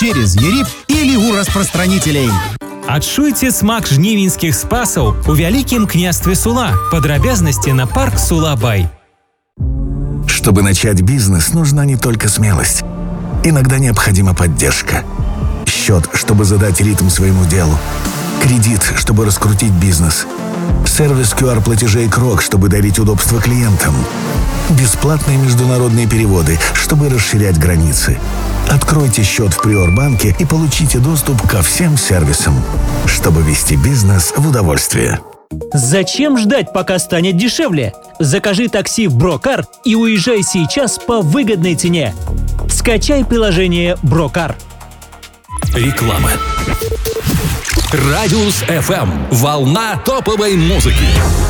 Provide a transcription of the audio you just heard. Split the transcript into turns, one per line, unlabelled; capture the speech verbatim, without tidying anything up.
через ЕРИП или у распространителей.
Адчуйце смак жнівеньскіх спасаў у Вялікім княстве Сула. Падрабязнасці на парк Сула-Бай.
Чтобы начать бизнес, нужна не только смелость. Иногда необходима поддержка. Счет, чтобы задать ритм своему делу. Кредит, чтобы раскрутить бизнес. Сервис ку ар-платежей Крок, чтобы дарить удобство клиентам. Бесплатные международные переводы, чтобы расширять границы. Откройте счет в Приорбанке и получите доступ ко всем сервисам, чтобы вести бизнес в удовольствие.
Зачем ждать, пока станет дешевле? Закажи такси в Брокар и уезжай сейчас по выгодной цене. Скачай приложение Брокар.
Реклама. Радиус эф эм. Волна топовой музыки.